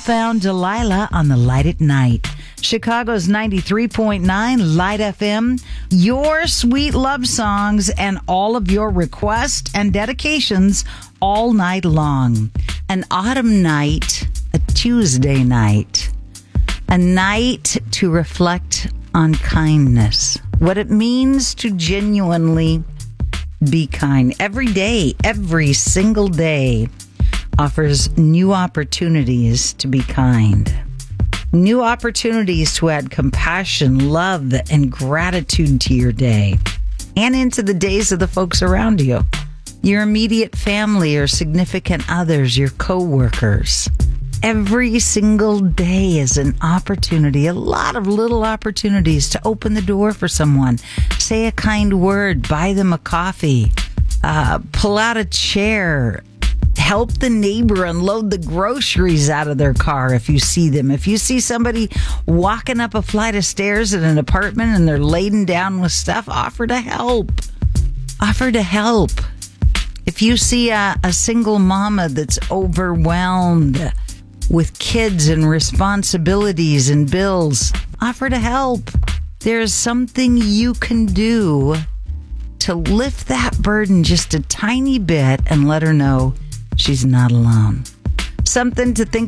found Delilah on the Light at Night. Chicago's 93.9 Light FM. Your sweet love songs and all of your requests and dedications all night long. An autumn night, a Tuesday night. A night to reflect on kindness. What it means to genuinely be kind. Every day, every single day offers new opportunities to be kind. New opportunities to add compassion, love, and gratitude to your day and into the days of the folks around you. Your immediate family or significant others, your coworkers. Every single day is an opportunity, a lot of little opportunities to open the door for someone. Say a kind word, buy them a coffee, pull out a chair, help the neighbor unload the groceries out of their car if you see them. If you see somebody walking up a flight of stairs in an apartment and they're laden down with stuff, offer to help. Offer to help. If you see a single mama that's overwhelmed with kids and responsibilities and bills, offer to help. There's something you can do to lift that burden just a tiny bit and let her know she's not alone. Something to think